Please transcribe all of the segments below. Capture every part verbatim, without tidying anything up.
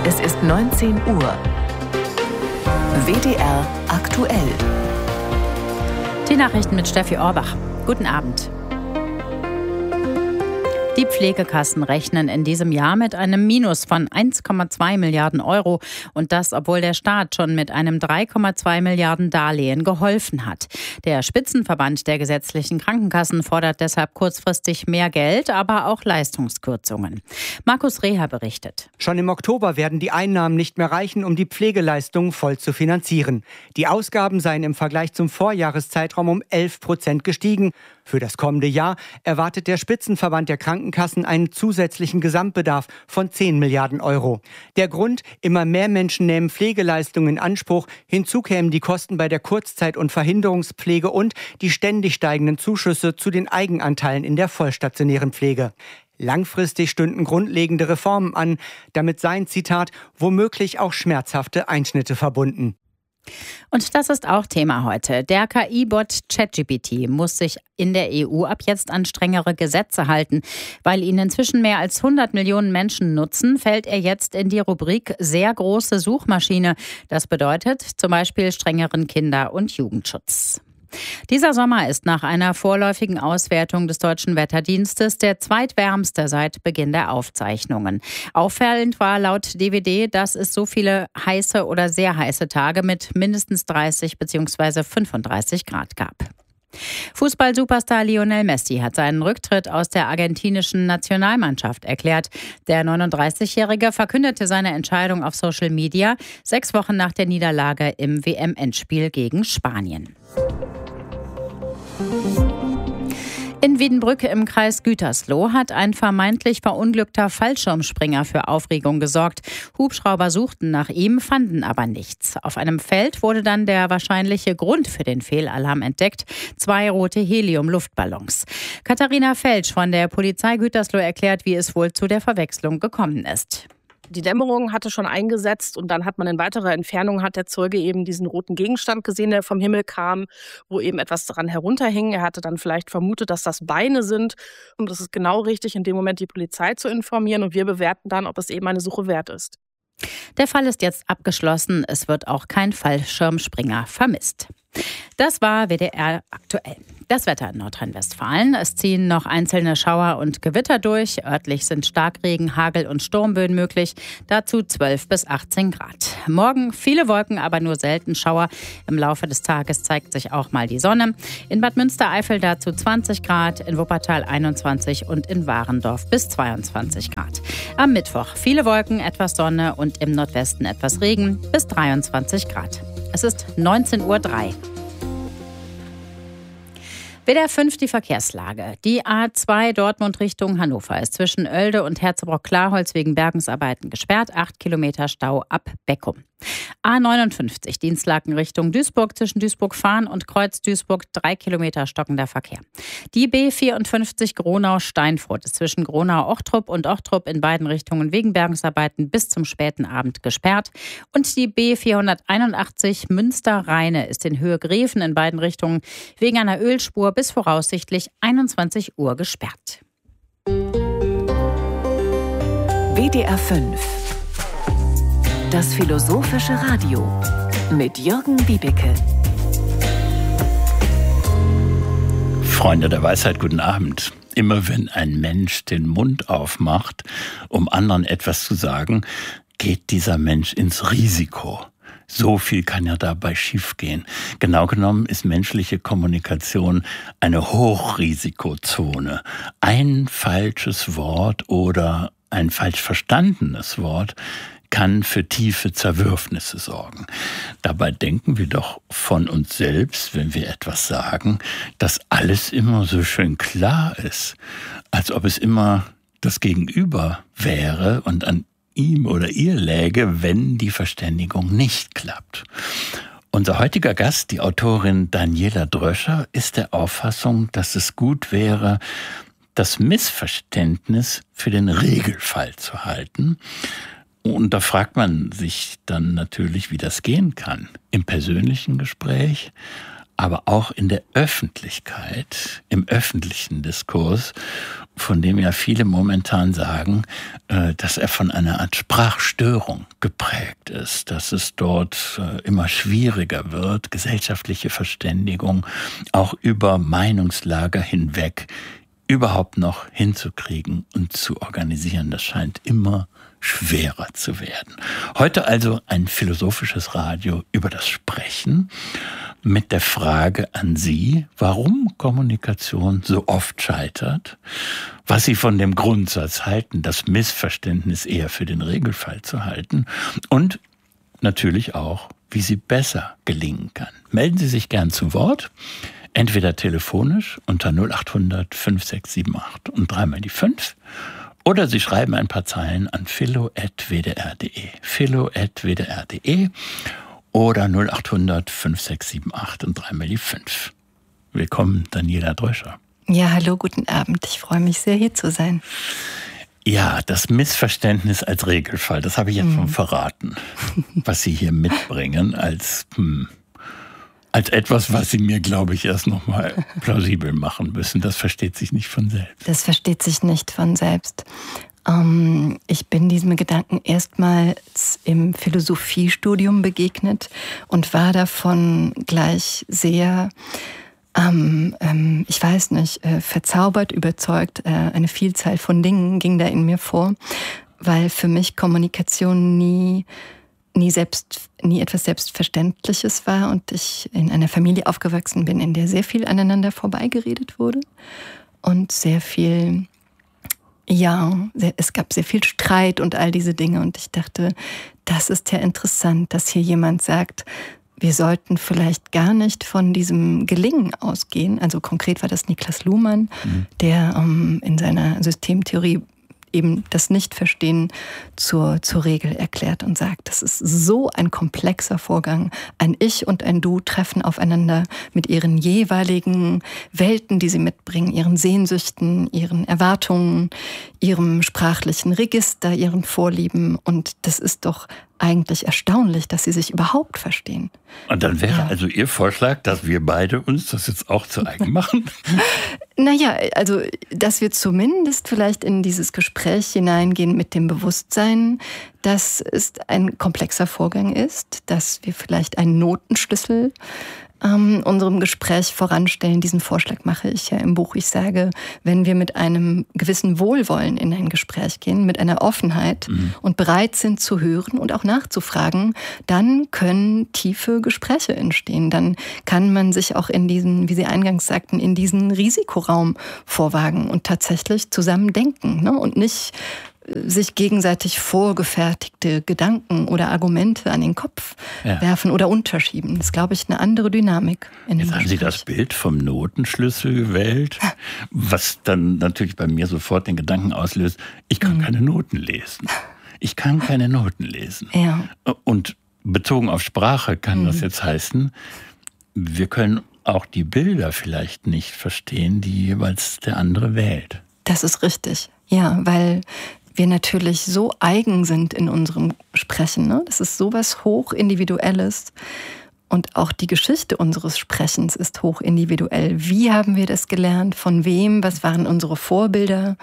Es ist neunzehn Uhr. W D R aktuell. Die Nachrichten mit Steffi Orbach. Guten Abend. Die Pflegekassen rechnen in diesem Jahr mit einem Minus von eins Komma zwei Milliarden Euro. Und das, obwohl der Staat schon mit einem drei Komma zwei Milliarden Darlehen geholfen hat. Der Spitzenverband der gesetzlichen Krankenkassen fordert deshalb kurzfristig mehr Geld, aber auch Leistungskürzungen. Markus Reher berichtet. Schon im Oktober werden die Einnahmen nicht mehr reichen, um die Pflegeleistungen voll zu finanzieren. Die Ausgaben seien im Vergleich zum Vorjahreszeitraum um elf Prozent gestiegen. Für das kommende Jahr erwartet der Spitzenverband der Krankenkassen einen zusätzlichen Gesamtbedarf von zehn Milliarden Euro. Der Grund: immer mehr Menschen nehmen Pflegeleistungen in Anspruch. Hinzu kämen die Kosten bei der Kurzzeit- und Verhinderungspflege und die ständig steigenden Zuschüsse zu den Eigenanteilen in der vollstationären Pflege. Langfristig stünden grundlegende Reformen an. Damit seien, Zitat, womöglich auch schmerzhafte Einschnitte verbunden. Und das ist auch Thema heute. Der K I-Bot ChatGPT muss sich in der E U ab jetzt an strengere Gesetze halten. Weil ihn inzwischen mehr als hundert Millionen Menschen nutzen, fällt er jetzt in die Rubrik sehr große Suchmaschine. Das bedeutet zum Beispiel strengeren Kinder- und Jugendschutz. Dieser Sommer ist nach einer vorläufigen Auswertung des Deutschen Wetterdienstes der zweitwärmste seit Beginn der Aufzeichnungen. Auffallend war laut D W D, dass es so viele heiße oder sehr heiße Tage mit mindestens dreißig bzw. fünfunddreißig Grad gab. Fußball-Superstar Lionel Messi hat seinen Rücktritt aus der argentinischen Nationalmannschaft erklärt. Der neununddreißigjährige verkündete seine Entscheidung auf Social Media, sechs Wochen nach der Niederlage im W M-Endspiel gegen Spanien. In Wiedenbrück im Kreis Gütersloh hat ein vermeintlich verunglückter Fallschirmspringer für Aufregung gesorgt. Hubschrauber suchten nach ihm, fanden aber nichts. Auf einem Feld wurde dann der wahrscheinliche Grund für den Fehlalarm entdeckt: zwei rote Helium-Luftballons. Katharina Felsch von der Polizei Gütersloh erklärt, wie es wohl zu der Verwechslung gekommen ist. Die Dämmerung hatte schon eingesetzt und dann hat man in weiterer Entfernung, hat der Zeuge eben diesen roten Gegenstand gesehen, der vom Himmel kam, wo eben etwas daran herunterhing. Er hatte dann vielleicht vermutet, dass das Beine sind, und es ist genau richtig, in dem Moment die Polizei zu informieren, und wir bewerten dann, ob es eben eine Suche wert ist. Der Fall ist jetzt abgeschlossen. Es wird auch kein Fallschirmspringer vermisst. Das war W D R aktuell. Das Wetter in Nordrhein-Westfalen. Es ziehen noch einzelne Schauer und Gewitter durch. Örtlich sind Starkregen, Hagel und Sturmböen möglich. Dazu zwölf bis achtzehn Grad. Morgen viele Wolken, aber nur selten Schauer. Im Laufe des Tages zeigt sich auch mal die Sonne. In Bad Münstereifel dazu zwanzig Grad, in Wuppertal einundzwanzig und in Warendorf bis zweiundzwanzig Grad. Am Mittwoch viele Wolken, etwas Sonne und im Nordwesten etwas Regen bis dreiundzwanzig Grad. Es ist neunzehn Uhr drei. W D R fünf die Verkehrslage. Die A zwei Dortmund Richtung Hannover ist zwischen Oelde und Herzebrock-Klarholz wegen Bergungsarbeiten gesperrt. Acht Kilometer Stau ab Beckum. A neunundfünfzig Dienstlaken Richtung Duisburg zwischen Duisburg-Fahn und Kreuz-Duisburg. Drei Kilometer stockender Verkehr. Die B vierundfünfzig Gronau-Steinfurt ist zwischen Gronau-Ochtrup und Ochtrup in beiden Richtungen wegen Bergungsarbeiten bis zum späten Abend gesperrt. Und die B vierhunderteinundachtzig Münster-Rheine ist in Höhe Greven in beiden Richtungen wegen einer Ölspur bis voraussichtlich einundzwanzig Uhr gesperrt. W D R fünf. Das philosophische Radio mit Jürgen Wiebeke. Freunde der Weisheit, guten Abend. Immer wenn ein Mensch den Mund aufmacht, um anderen etwas zu sagen, geht dieser Mensch ins Risiko. So viel kann ja dabei schiefgehen. Genau genommen ist menschliche Kommunikation eine Hochrisikozone. Ein falsches Wort oder ein falsch verstandenes Wort kann für tiefe Zerwürfnisse sorgen. Dabei denken wir doch von uns selbst, wenn wir etwas sagen, dass alles immer so schön klar ist, als ob es immer das Gegenüber wäre und an ihm oder ihr läge, wenn die Verständigung nicht klappt. Unser heutiger Gast, die Autorin Daniela Dröscher, ist der Auffassung, dass es gut wäre, das Missverständnis für den Regelfall zu halten. Und da fragt man sich dann natürlich, wie das gehen kann. Im persönlichen Gespräch, aber auch in der Öffentlichkeit, im öffentlichen Diskurs, von dem ja viele momentan sagen, dass er von einer Art Sprachstörung geprägt ist, dass es dort immer schwieriger wird, gesellschaftliche Verständigung auch über Meinungslager hinweg überhaupt noch hinzukriegen und zu organisieren. Das scheint immer schwerer zu werden. Heute also ein philosophisches Radio über das Sprechen mit der Frage an Sie, warum Kommunikation so oft scheitert, was Sie von dem Grundsatz halten, das Missverständnis eher für den Regelfall zu halten und natürlich auch, wie sie besser gelingen kann. Melden Sie sich gern zu Wort, entweder telefonisch unter null acht hundert fünf sechs sieben acht und dreimal die fünf oder Sie schreiben ein paar Zeilen an philo at w d r punkt d e, philo at w d r punkt d e oder null acht hundert fünf sechs sieben acht und dreimal die fünf. Willkommen, Daniela Dröscher. Ja, hallo, guten Abend. Ich freue mich sehr, hier zu sein. Ja, das Missverständnis als Regelfall, das habe ich jetzt hm. schon verraten, was Sie hier mitbringen als, hm, als etwas, was Sie mir, glaube ich, erst noch mal plausibel machen müssen. Das versteht sich nicht von selbst. Das versteht sich nicht von selbst. Ähm, ich bin diesem Gedanken erstmals im Philosophiestudium begegnet und war davon gleich sehr, ähm, ähm, ich weiß nicht, äh, verzaubert, überzeugt. Äh, eine Vielzahl von Dingen ging da in mir vor, weil für mich Kommunikation nie, nie, selbst, nie etwas Selbstverständliches war und ich in einer Familie aufgewachsen bin, in der sehr viel aneinander vorbeigeredet wurde und sehr viel... Ja, es gab sehr viel Streit und all diese Dinge und ich dachte, das ist ja interessant, dass hier jemand sagt, wir sollten vielleicht gar nicht von diesem Gelingen ausgehen. Also konkret war das Niklas Luhmann, mhm. der um, in seiner Systemtheorie eben das Nichtverstehen zur, zur Regel erklärt und sagt, das ist so ein komplexer Vorgang. Ein Ich und ein Du treffen aufeinander mit ihren jeweiligen Welten, die sie mitbringen, ihren Sehnsüchten, ihren Erwartungen, ihrem sprachlichen Register, ihren Vorlieben. Und das ist doch eigentlich erstaunlich, dass sie sich überhaupt verstehen. Und dann wäre ja. also Ihr Vorschlag, dass wir beide uns das jetzt auch zu eigen machen? Naja, also dass wir zumindest vielleicht in dieses Gespräch hineingehen mit dem Bewusstsein, dass es ein komplexer Vorgang ist, dass wir vielleicht einen Notenschlüssel ähm, unserem Gespräch voranstellen. Diesen Vorschlag mache ich ja im Buch. Ich sage, wenn wir mit einem gewissen Wohlwollen in ein Gespräch gehen, mit einer Offenheit mhm. und bereit sind zu hören und auch nachzufragen, dann können tiefe Gespräche entstehen. Dann kann man sich auch in diesen, wie Sie eingangs sagten, in diesen Risikoraum vorwagen und tatsächlich zusammen denken, ne? Und nicht sich gegenseitig vorgefertigte Gedanken oder Argumente an den Kopf ja. werfen oder unterschieben. Das ist, glaube ich, eine andere Dynamik. In Jetzt dem haben Sie das Bild vom Notenschlüssel gewählt, was dann natürlich bei mir sofort den Gedanken auslöst, ich kann mhm. keine Noten lesen. Ich kann keine Noten lesen. Ja. Und bezogen auf Sprache kann mhm. das jetzt heißen, wir können auch die Bilder vielleicht nicht verstehen, die jeweils der andere wählt. Das ist richtig. Ja, weil wir natürlich so eigen sind in unserem Sprechen. Ne? Das ist sowas Hochindividuelles. Und auch die Geschichte unseres Sprechens ist hochindividuell. Wie haben wir das gelernt? Von wem? Was waren unsere Vorbilder?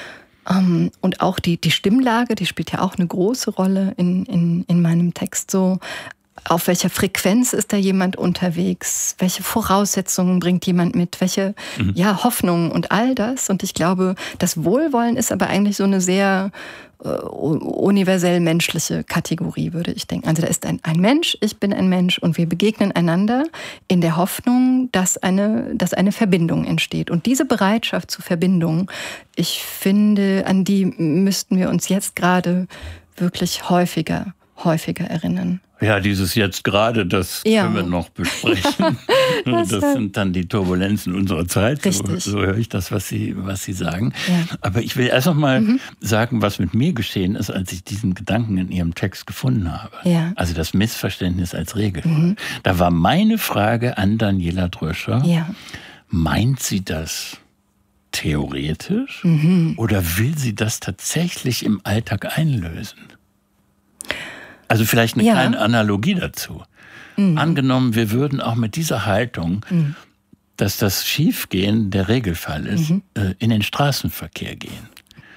Und auch die, die Stimmlage, die spielt ja auch eine große Rolle in, in, in meinem Text so. Auf welcher Frequenz ist da jemand unterwegs? Welche Voraussetzungen bringt jemand mit? Welche mhm. ja, Hoffnungen und all das? Und ich glaube, das Wohlwollen ist aber eigentlich so eine sehr äh, universell menschliche Kategorie, würde ich denken. Also da ist ein, ein Mensch, ich bin ein Mensch und wir begegnen einander in der Hoffnung, dass eine, dass eine Verbindung entsteht. Und diese Bereitschaft zur Verbindung, ich finde, an die müssten wir uns jetzt gerade wirklich häufiger, häufiger erinnern. Ja, dieses jetzt gerade, das ja. können wir noch besprechen. das, das sind dann die Turbulenzen unserer Zeit. So, so höre ich das, was Sie, was Sie sagen. Ja. Aber ich will erst noch mal mhm. sagen, was mit mir geschehen ist, als ich diesen Gedanken in Ihrem Text gefunden habe. Ja. Also das Missverständnis als Regel. Mhm. Da war meine Frage an Daniela Dröscher, ja. meint sie das theoretisch mhm. oder will sie das tatsächlich im Alltag einlösen? Also vielleicht eine ja. kleine Analogie dazu. Mhm. Angenommen, wir würden auch mit dieser Haltung, mhm. dass das Schiefgehen der Regelfall ist, mhm. äh, in den Straßenverkehr gehen.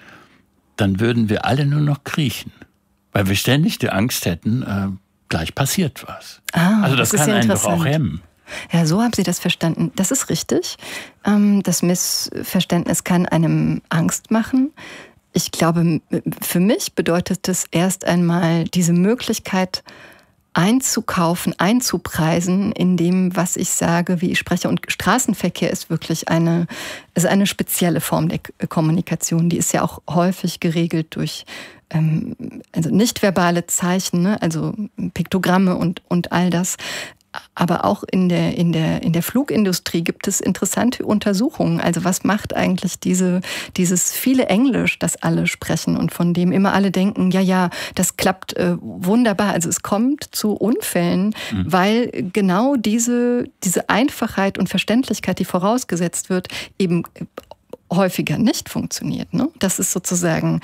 Dann würden wir alle nur noch kriechen. Weil wir ständig die Angst hätten, äh, gleich passiert was. Ah, also das, das kann einen doch auch hemmen. Ja, so haben Sie das verstanden. Das ist richtig. Ähm, das Missverständnis kann einem Angst machen. Ich glaube, für mich bedeutet es erst einmal diese Möglichkeit einzukaufen, einzupreisen in dem, was ich sage, wie ich spreche. Und Straßenverkehr ist wirklich eine, ist eine spezielle Form der Kommunikation. Die ist ja auch häufig geregelt durch ähm, also nicht-verbale Zeichen, ne? Also Piktogramme und, und all das. Aber auch in der, in der, in der Flugindustrie gibt es interessante Untersuchungen. Also was macht eigentlich diese, dieses viele Englisch, das alle sprechen und von dem immer alle denken, ja, ja, das klappt äh, wunderbar. Also es kommt zu Unfällen, mhm. weil genau diese, diese Einfachheit und Verständlichkeit, die vorausgesetzt wird, eben häufiger nicht funktioniert. Ne? Das ist sozusagen...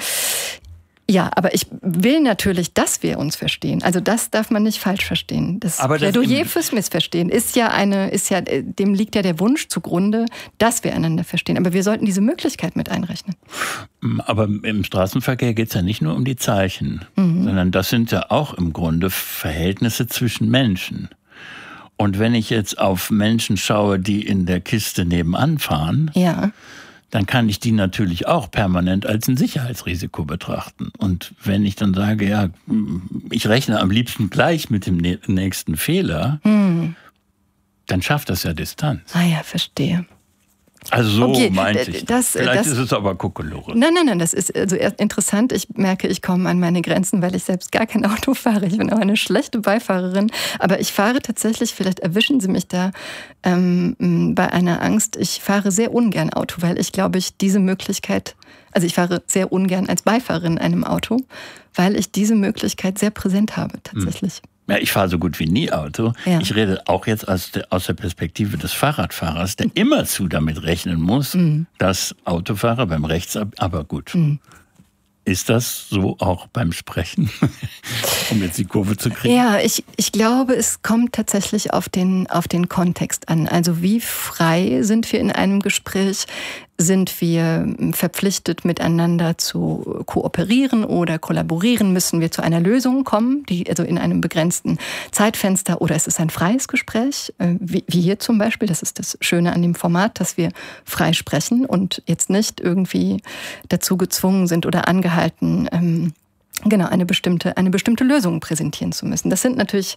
Ja, aber ich will natürlich, dass wir uns verstehen. Also das darf man nicht falsch verstehen. Das aber das Plädoyer fürs Missverstehen ist ja eine, ist ja, dem liegt ja der Wunsch zugrunde, dass wir einander verstehen. Aber wir sollten diese Möglichkeit mit einrechnen. Aber im Straßenverkehr geht es ja nicht nur um die Zeichen, mhm. sondern das sind ja auch im Grunde Verhältnisse zwischen Menschen. Und wenn ich jetzt auf Menschen schaue, die in der Kiste nebenan fahren, ja. dann kann ich die natürlich auch permanent als ein Sicherheitsrisiko betrachten. Und wenn ich dann sage, ja, ich rechne am liebsten gleich mit dem nächsten Fehler, hm. dann schafft das ja Distanz. Ah ja, verstehe. Also so okay, meinte ich. Das, Vielleicht das, ist es aber Kokolore. Nein, nein, nein, das ist also interessant. Ich merke, ich komme an meine Grenzen, weil ich selbst gar kein Auto fahre. Ich bin auch eine schlechte Beifahrerin. Aber ich fahre tatsächlich, vielleicht erwischen Sie mich da ähm, bei einer Angst, ich fahre sehr ungern Auto, weil ich glaube, ich diese Möglichkeit, also ich fahre sehr ungern als Beifahrerin in einem Auto, weil ich diese Möglichkeit sehr präsent habe tatsächlich. Hm. Ja, ich fahre so gut wie nie Auto. Ja. Ich rede auch jetzt aus der, aus der Perspektive des Fahrradfahrers, der immerzu damit rechnen muss, mhm. dass Autofahrer beim Rechtsab... Aber gut. Mhm. Ist das so auch beim Sprechen? Um jetzt die Kurve zu kriegen. Ja, ich, ich glaube, es kommt tatsächlich auf den, auf den Kontext an. Also wie frei sind wir in einem Gespräch? Sind wir verpflichtet, miteinander zu kooperieren oder kollaborieren? Müssen wir zu einer Lösung kommen, die, also in einem begrenzten Zeitfenster? Oder ist es ein freies Gespräch, wie, wie hier zum Beispiel? Das ist das Schöne an dem Format, dass wir frei sprechen und jetzt nicht irgendwie dazu gezwungen sind oder angehalten, ähm, genau, eine bestimmte, eine bestimmte Lösung präsentieren zu müssen. Das sind natürlich,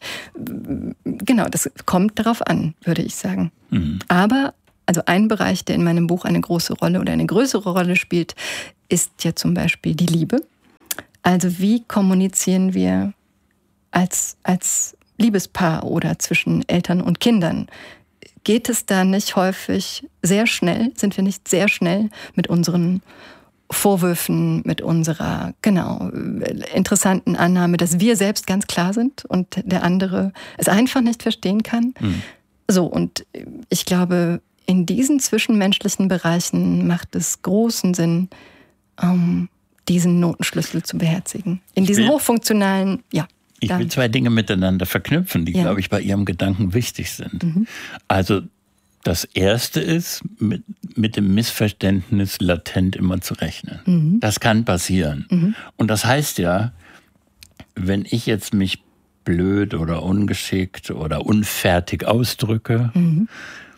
genau, das kommt darauf an, würde ich sagen. Mhm. Aber also ein Bereich, der in meinem Buch eine große Rolle oder eine größere Rolle spielt, ist ja zum Beispiel die Liebe. Also wie kommunizieren wir als, als Liebespaar oder zwischen Eltern und Kindern? Geht es da nicht häufig sehr schnell, sind wir nicht sehr schnell mit unseren Vorwürfen, mit unserer, genau, interessanten Annahme, dass wir selbst ganz klar sind und der andere es einfach nicht verstehen kann? Mhm. So, und ich glaube, in diesen zwischenmenschlichen Bereichen macht es großen Sinn, ähm, diesen Notenschlüssel zu beherzigen. In diesen will, hochfunktionalen, ja. Ich will zwei Dinge miteinander verknüpfen, die, ja. glaube ich, bei Ihrem Gedanken wichtig sind. Mhm. Also das Erste ist, mit, mit dem Missverständnis latent immer zu rechnen. Mhm. Das kann passieren. Mhm. Und das heißt ja, wenn ich jetzt mich blöd oder ungeschickt oder unfertig ausdrücke, mhm.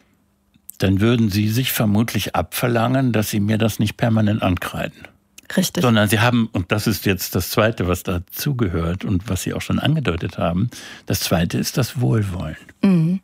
dann würden Sie sich vermutlich abverlangen, dass Sie mir das nicht permanent ankreiden. Richtig. Sondern Sie haben, und das ist jetzt das Zweite, was dazugehört und was Sie auch schon angedeutet haben, das Zweite ist das Wohlwollen. Mhm.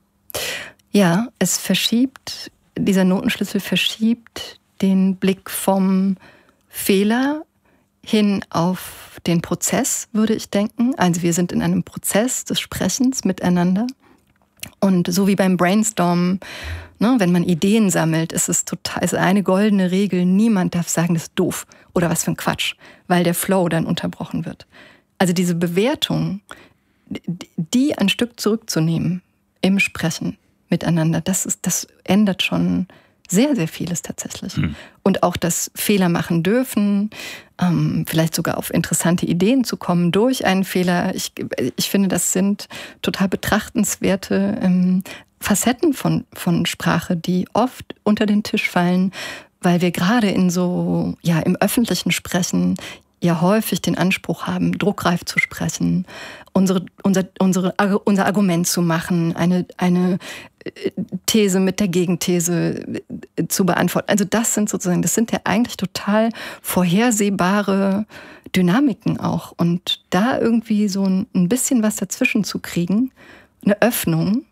Ja, es verschiebt, dieser Notenschlüssel verschiebt den Blick vom Fehler hin auf den Prozess, würde ich denken. Also wir sind in einem Prozess des Sprechens miteinander. Und so wie beim Brainstormen, ne, wenn man Ideen sammelt, ist es total, ist eine goldene Regel, niemand darf sagen, das ist doof oder was für ein Quatsch, weil der Flow dann unterbrochen wird. Also diese Bewertung, die ein Stück zurückzunehmen im Sprechen miteinander, das ist, das ändert schon Sehr, sehr vieles tatsächlich. Hm. Und auch das Fehler machen dürfen, ähm, vielleicht sogar auf interessante Ideen zu kommen durch einen Fehler. Ich, ich finde, das sind total betrachtenswerte ähm, Facetten von, von Sprache, die oft unter den Tisch fallen, weil wir gerade in so, ja, im öffentlichen Sprechen ja häufig den Anspruch haben, druckreif zu sprechen, unsere, unser, unsere, unser Argument zu machen, eine, eine These mit der Gegenthese zu beantworten. Also das sind sozusagen, das sind ja eigentlich total vorhersehbare Dynamiken auch. Und da irgendwie so ein, ein bisschen was dazwischen zu kriegen, eine Öffnung,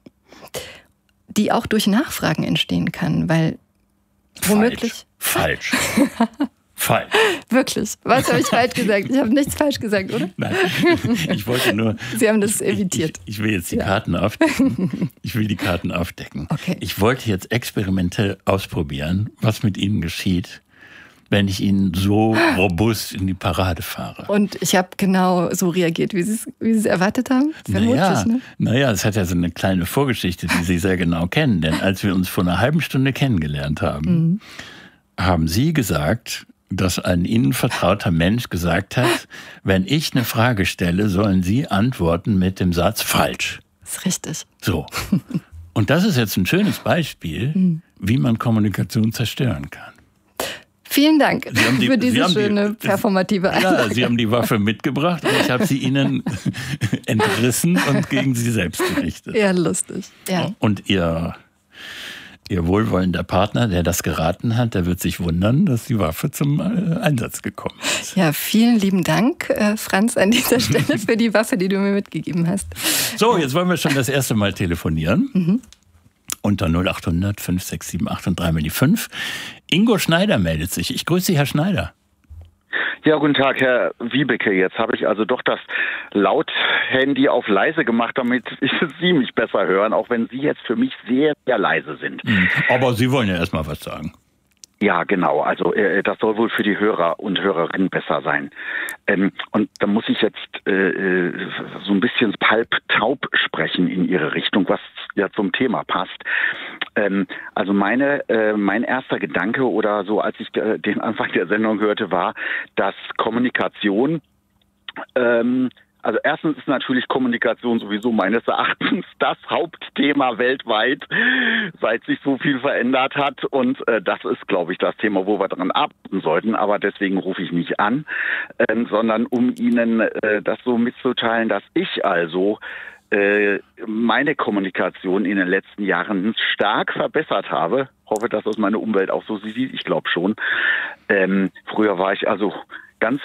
die auch durch Nachfragen entstehen kann, weil womöglich... Falsch. Falsch. Falsch. Wirklich? Was habe ich falsch gesagt? Ich habe nichts falsch gesagt, oder? Nein, ich wollte nur... Sie haben das evitiert. Ich, ich, ich will jetzt die ja. Karten aufdecken. Ich will die Karten aufdecken. Okay. Ich wollte jetzt experimentell ausprobieren, was mit Ihnen geschieht, wenn ich Ihnen so robust in die Parade fahre. Und ich habe genau so reagiert, wie Sie es wie Sie es erwartet haben? Vermutlich, naja, ne? Naja, es hat ja so eine kleine Vorgeschichte, die Sie sehr genau kennen. Denn als wir uns vor einer halben Stunde kennengelernt haben, mhm. haben Sie gesagt, dass ein Ihnen vertrauter Mensch gesagt hat, wenn ich eine Frage stelle, sollen Sie antworten mit dem Satz falsch. Das ist richtig. So. Und das ist jetzt ein schönes Beispiel, mhm. wie man Kommunikation zerstören kann. Vielen Dank die, für diese schöne die, performative Einlage. Ja, Sie haben die Waffe mitgebracht und ich habe sie Ihnen entrissen und gegen Sie selbst gerichtet. Ja, lustig. Ja. Und Ihr... Ihr wohlwollender Partner, der das geraten hat, der wird sich wundern, dass die Waffe zum Einsatz gekommen ist. Ja, vielen lieben Dank, Franz, an dieser Stelle für die Waffe, die du mir mitgegeben hast. So, jetzt wollen wir schon das erste Mal telefonieren. Mhm. Unter null acht hundert fünf sechs sieben acht und drei mal die fünf. Ingo Schneider meldet sich. Ich grüße Sie, Herr Schneider. Ja, guten Tag, Herr Wiebeke. Jetzt habe ich also doch das Laut-Handy auf leise gemacht, damit Sie mich besser hören, auch wenn Sie jetzt für mich sehr, sehr leise sind. Aber Sie wollen ja erstmal was sagen. Ja, genau. Also äh, das soll wohl für die Hörer und Hörerinnen besser sein. Ähm, und da muss ich jetzt äh, so ein bisschen halb-taub sprechen in Ihre Richtung, was ja zum Thema passt. Ähm, also meine, äh, mein erster Gedanke oder so, als ich äh, den Anfang der Sendung hörte, war, dass Kommunikation ähm, Also erstens ist natürlich Kommunikation sowieso meines Erachtens das Hauptthema weltweit, seit sich so viel verändert hat. Und äh, das ist, glaube ich, das Thema, wo wir dran arbeiten sollten. Aber deswegen rufe ich nicht an, äh, sondern um Ihnen äh, das so mitzuteilen, dass ich also äh, meine Kommunikation in den letzten Jahren stark verbessert habe. Hoffe, dass das meine Umwelt auch so sieht. Ich glaube schon. Ähm, früher war ich also ganz...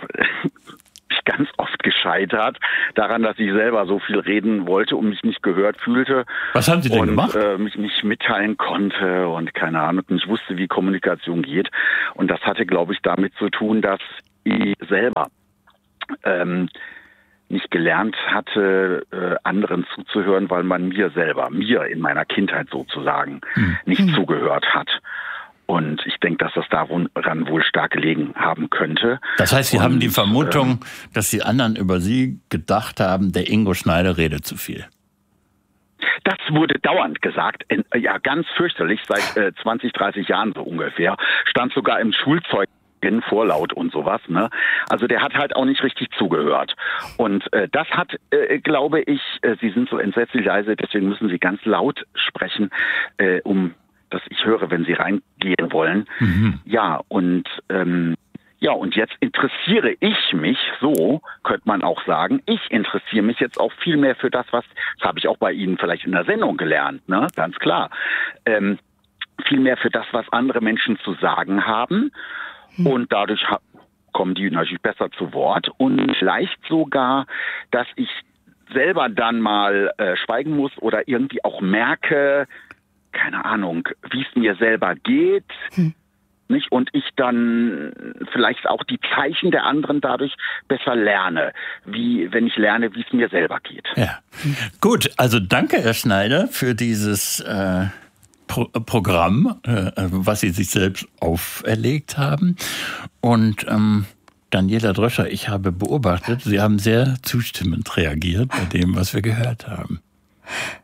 ganz oft gescheitert daran, dass ich selber so viel reden wollte und mich nicht gehört fühlte. Was haben Sie denn und, gemacht? Äh, mich nicht mitteilen konnte und keine Ahnung, nicht wusste, wie Kommunikation geht. Und das hatte, glaube ich, damit zu tun, dass ich selber ähm, nicht gelernt hatte, äh, anderen zuzuhören, weil man mir selber, mir in meiner Kindheit sozusagen, hm. nicht hm. zugehört hat. Und ich denke, dass das daran wohl stark gelegen haben könnte. Das heißt, Sie und, haben die Vermutung, ähm, dass die anderen über Sie gedacht haben, der Ingo Schneider redet zu viel. Das wurde dauernd gesagt, ja ganz fürchterlich, seit äh, zwanzig, dreißig Jahren so ungefähr. Stand sogar im Schulzeug vorlaut und sowas, ne? Also der hat halt auch nicht richtig zugehört. Und äh, das hat, äh, glaube ich, äh, Sie sind so entsetzlich leise, deswegen müssen Sie ganz laut sprechen, äh, um dass ich höre, wenn Sie reingehen wollen. Mhm. Ja, und ähm, ja, und jetzt interessiere ich mich, so könnte man auch sagen, ich interessiere mich jetzt auch viel mehr für das, was, das habe ich auch bei Ihnen vielleicht in der Sendung gelernt, ne, ganz klar, ähm, viel mehr für das, was andere Menschen zu sagen haben. Mhm. Und dadurch ha- kommen die natürlich besser zu Wort. Und vielleicht sogar, dass ich selber dann mal äh, schweigen muss oder irgendwie auch merke, keine Ahnung, wie es mir selber geht, hm. nicht? Und ich dann vielleicht auch die Zeichen der anderen dadurch besser lerne, wie wenn ich lerne, wie es mir selber geht. Ja, gut. Also danke, Herr Schneider, für dieses äh, Pro- Programm, äh, was Sie sich selbst auferlegt haben. Und ähm, Daniela Dröscher, ich habe beobachtet, Sie haben sehr zustimmend reagiert bei dem, was wir gehört haben.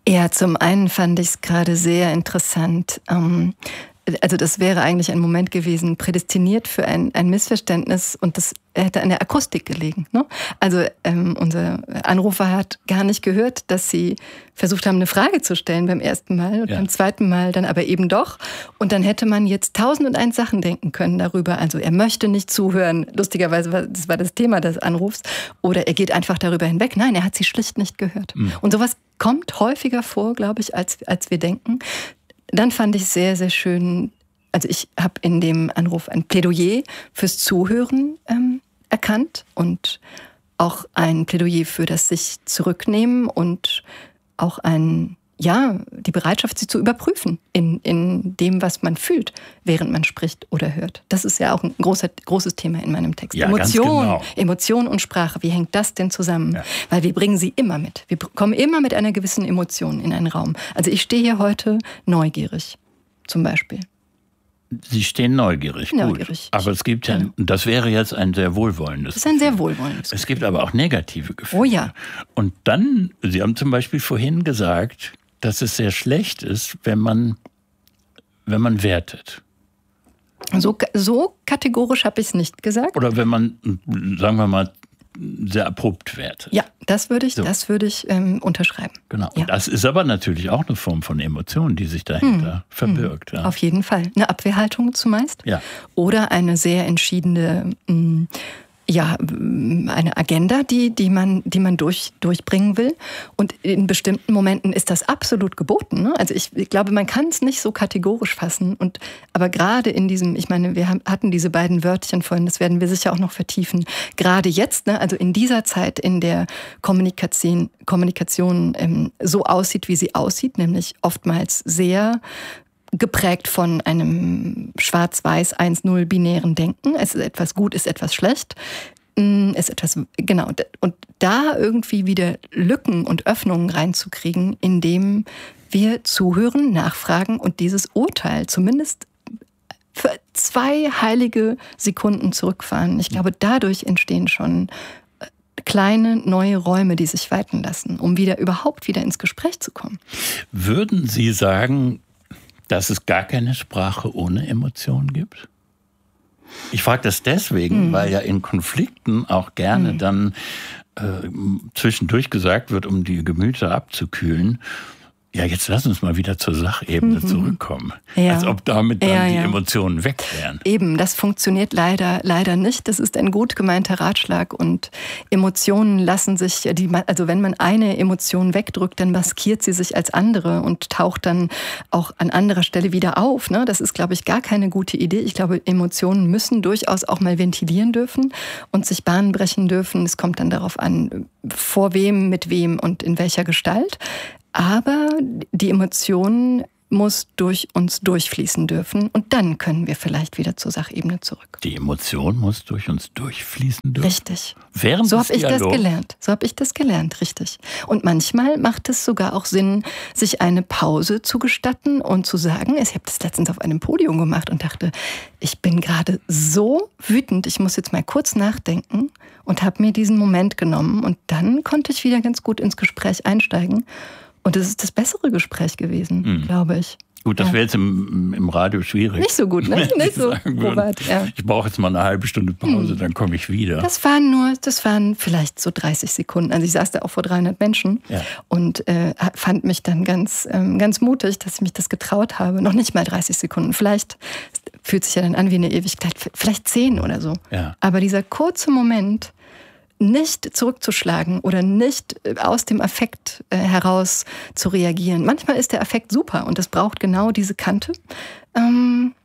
Ja, zum einen fand ich es gerade sehr interessant. Ähm, also das wäre eigentlich ein Moment gewesen, prädestiniert für ein, ein Missverständnis, und das hätte an der Akustik gelegen. Ne? Also ähm, unser Anrufer hat gar nicht gehört, dass Sie versucht haben, eine Frage zu stellen beim ersten Mal und ja. beim zweiten Mal dann aber eben doch. Und dann hätte man jetzt tausend und eins Sachen denken können darüber. Also er möchte nicht zuhören. Lustigerweise war das war das Thema des Anrufs. Oder er geht einfach darüber hinweg. Nein, er hat sie schlicht nicht gehört. Mhm. Und sowas kommt häufiger vor, glaube ich, als, als wir denken. Dann fand ich sehr, sehr schön, also ich habe in dem Anruf ein Plädoyer fürs Zuhören ähm, erkannt und auch ein Plädoyer für das sich zurücknehmen und auch ein, ja, die Bereitschaft, sie zu überprüfen in, in dem, was man fühlt, während man spricht oder hört. Das ist ja auch ein großer, großes Thema in meinem Text. Ja, Emotion, ganz genau. Emotion und Sprache, wie hängt das denn zusammen? Ja. Weil wir bringen sie immer mit. Wir kommen immer mit einer gewissen Emotion in einen Raum. Also ich stehe hier heute neugierig, zum Beispiel. Sie stehen neugierig, neugierig. Gut. Aber es gibt ja, ja, das wäre jetzt ein sehr wohlwollendes Das ist ein sehr wohlwollendes Gefühl. Es gibt aber auch negative Gefühle. Oh ja. Und dann, Sie haben zum Beispiel vorhin gesagt, dass es sehr schlecht ist, wenn man, wenn man wertet. So, so kategorisch habe ich es nicht gesagt. Oder wenn man, sagen wir mal, sehr abrupt wertet. Ja, das würde ich, so. das würde ich ähm, unterschreiben. Genau. Ja. Und das ist aber natürlich auch eine Form von Emotion, die sich dahinter hm. verbirgt. Hm. Ja. Auf jeden Fall. Eine Abwehrhaltung zumeist. Ja. Oder eine sehr entschiedene, mh, ja, eine Agenda, die, die man, die man durch, durchbringen will. Und in bestimmten Momenten ist das absolut geboten. Ne? Also ich, ich glaube, man kann es nicht so kategorisch fassen. Und, aber gerade in diesem, ich meine, wir haben, hatten diese beiden Wörtchen vorhin, das werden wir sicher auch noch vertiefen. Gerade jetzt, ne, also in dieser Zeit, in der Kommunikation, Kommunikation ähm, so aussieht, wie sie aussieht, nämlich oftmals sehr geprägt von einem schwarz-weiß eins null binären Denken. Es ist etwas gut, ist etwas schlecht. Ist etwas, genau. Und da irgendwie wieder Lücken und Öffnungen reinzukriegen, indem wir zuhören, nachfragen und dieses Urteil zumindest für zwei heilige Sekunden zurückfahren. Ich glaube, dadurch entstehen schon kleine neue Räume, die sich weiten lassen, um wieder überhaupt wieder ins Gespräch zu kommen. Würden Sie sagen, dass es gar keine Sprache ohne Emotionen gibt? Ich frage das deswegen, hm. weil ja in Konflikten auch gerne hm. dann äh, zwischendurch gesagt wird, um die Gemüter abzukühlen, ja, jetzt lass uns mal wieder zur Sachebene mhm. zurückkommen. Ja. Als ob damit dann ja, die ja. Emotionen weg wären. Eben, das funktioniert leider leider nicht. Das ist ein gut gemeinter Ratschlag. Und Emotionen lassen sich, die, also wenn man eine Emotion wegdrückt, dann maskiert sie sich als andere und taucht dann auch an anderer Stelle wieder auf. Ne? Das ist, glaube ich, gar keine gute Idee. Ich glaube, Emotionen müssen durchaus auch mal ventilieren dürfen und sich Bahn brechen dürfen. Es kommt dann darauf an, vor wem, mit wem und in welcher Gestalt. Aber die Emotion muss durch uns durchfließen dürfen und dann können wir vielleicht wieder zur Sachebene zurück. Die Emotion muss durch uns durchfließen dürfen? Richtig. Während so habe ich das Dialogs? gelernt. So habe ich das gelernt, richtig. Und manchmal macht es sogar auch Sinn, sich eine Pause zu gestatten und zu sagen, ich habe das letztens auf einem Podium gemacht und dachte, ich bin gerade so wütend, ich muss jetzt mal kurz nachdenken und habe mir diesen Moment genommen und dann konnte ich wieder ganz gut ins Gespräch einsteigen. Und das ist das bessere Gespräch gewesen, mhm. glaube ich. Gut, das ja. wäre jetzt im, im Radio schwierig. Nicht so gut, ne? Nicht so probat, ja. Ich brauche jetzt mal eine halbe Stunde Pause, hm. dann komme ich wieder. Das waren nur, das waren vielleicht so dreißig Sekunden. Also ich saß da auch vor dreihundert Menschen ja. und äh, fand mich dann ganz, ähm, ganz mutig, dass ich mich das getraut habe. Noch nicht mal dreißig Sekunden. Vielleicht fühlt sich ja dann an wie eine Ewigkeit, vielleicht zehn oder so. Ja. Aber dieser kurze Moment, nicht zurückzuschlagen oder nicht aus dem Affekt äh, heraus zu reagieren. Manchmal ist der Affekt super und es braucht genau diese Kante. Ähm,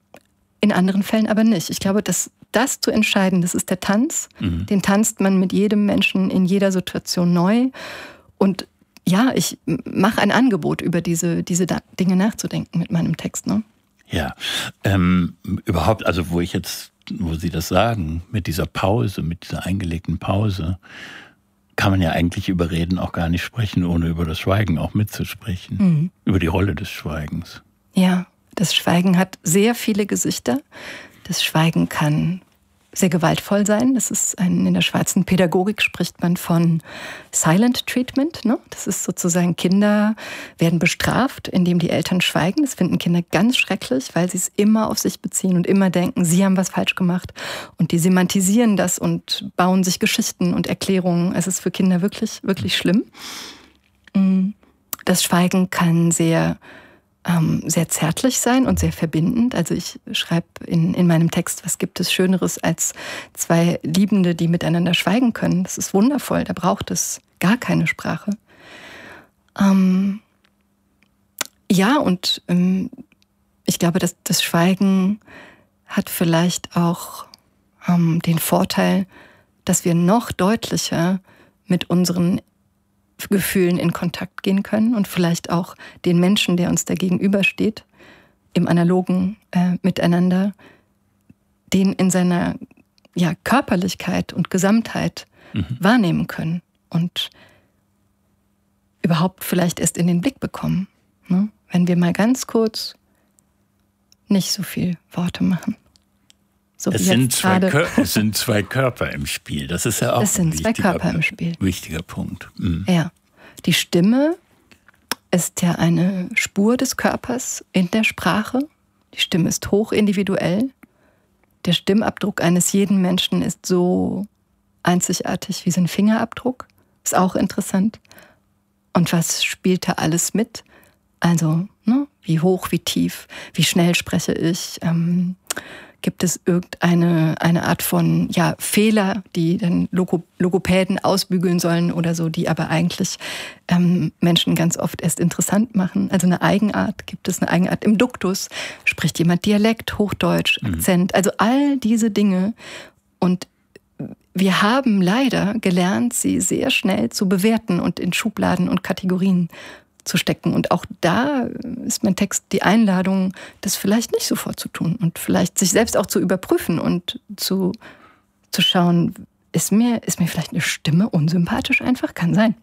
in anderen Fällen aber nicht. Ich glaube, dass das zu entscheiden, das ist der Tanz. Mhm. Den tanzt man mit jedem Menschen in jeder Situation neu. Und ja, ich mache ein Angebot, über diese, diese Dinge nachzudenken mit meinem Text. Ne? Ja, ähm, überhaupt, also wo ich jetzt wo Sie das sagen, mit dieser Pause, mit dieser eingelegten Pause, kann man ja eigentlich über Reden auch gar nicht sprechen, ohne über das Schweigen auch mitzusprechen. Mhm. Über die Rolle des Schweigens. Ja, das Schweigen hat sehr viele Gesichter. Das Schweigen kann sehr gewaltvoll sein. Das ist ein, in der schwarzen Pädagogik spricht man von Silent Treatment. Ne? Das ist sozusagen, Kinder werden bestraft, indem die Eltern schweigen. Das finden Kinder ganz schrecklich, weil sie es immer auf sich beziehen und immer denken, sie haben was falsch gemacht. Und die semantisieren das und bauen sich Geschichten und Erklärungen. Es ist für Kinder wirklich, wirklich schlimm. Das Schweigen kann sehr Ähm, sehr zärtlich sein und sehr verbindend. Also ich schreibe in, in meinem Text, was gibt es Schöneres als zwei Liebende, die miteinander schweigen können. Das ist wundervoll, da braucht es gar keine Sprache. Ähm, ja, und ähm, ich glaube, dass das Schweigen hat vielleicht auch ähm, den Vorteil, dass wir noch deutlicher mit unseren Gefühlen in Kontakt gehen können und vielleicht auch den Menschen, der uns da gegenübersteht, im analogen äh, Miteinander, den in seiner ja, Körperlichkeit und Gesamtheit mhm. wahrnehmen können und überhaupt vielleicht erst in den Blick bekommen, ne? Wenn wir mal ganz kurz nicht so viel Worte machen. So es, sind zwei Kör- es sind zwei Körper im Spiel. Das ist ja auch es sind ein zwei wichtiger, Körper im Spiel. wichtiger Punkt. Mhm. Ja, die Stimme ist ja eine Spur des Körpers in der Sprache. Die Stimme ist hochindividuell. Der Stimmabdruck eines jeden Menschen ist so einzigartig wie sein Fingerabdruck. Ist auch interessant. Und was spielt da alles mit? Also, ne, wie hoch, wie tief, wie schnell spreche ich? Ähm, Gibt es irgendeine eine Art von ja, Fehler, die dann Logo, Logopäden ausbügeln sollen oder so, die aber eigentlich ähm, Menschen ganz oft erst interessant machen? Also eine Eigenart, gibt es eine Eigenart im Duktus? Spricht jemand Dialekt, Hochdeutsch, Akzent? Mhm. Also all diese Dinge. Und wir haben leider gelernt, sie sehr schnell zu bewerten und in Schubladen und Kategorien zu stecken. Und auch da ist mein Text die Einladung, das vielleicht nicht sofort zu tun und vielleicht sich selbst auch zu überprüfen und zu, zu schauen, ist mir, ist mir vielleicht eine Stimme unsympathisch einfach? Kann sein.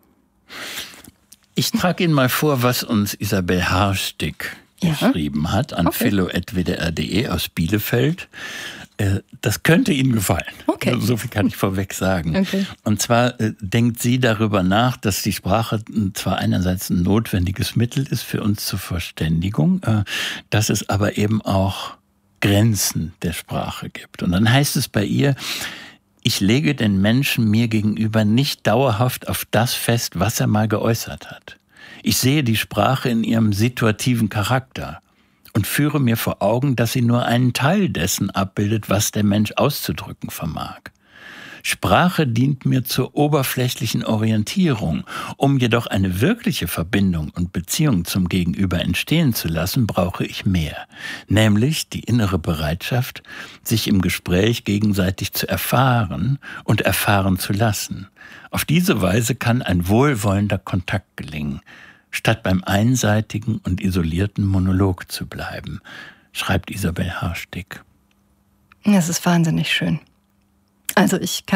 Ich trage Ihnen mal vor, was uns Isabel Harstick ja. geschrieben hat an okay. philo at w d r punkt d e aus Bielefeld. Das könnte Ihnen gefallen. Okay. So viel kann ich vorweg sagen. Okay. Und zwar äh, denkt sie darüber nach, dass die Sprache zwar einerseits ein notwendiges Mittel ist für uns zur Verständigung, äh, dass es aber eben auch Grenzen der Sprache gibt. Und dann heißt es bei ihr, ich lege den Menschen mir gegenüber nicht dauerhaft auf das fest, was er mal geäußert hat. Ich sehe die Sprache in ihrem situativen Charakter und führe mir vor Augen, dass sie nur einen Teil dessen abbildet, was der Mensch auszudrücken vermag. Sprache dient mir zur oberflächlichen Orientierung. Um jedoch eine wirkliche Verbindung und Beziehung zum Gegenüber entstehen zu lassen, brauche ich mehr. Nämlich die innere Bereitschaft, sich im Gespräch gegenseitig zu erfahren und erfahren zu lassen. Auf diese Weise kann ein wohlwollender Kontakt gelingen, statt beim einseitigen und isolierten Monolog zu bleiben, schreibt Isabel Harstick. Das ist wahnsinnig schön. Also ich kann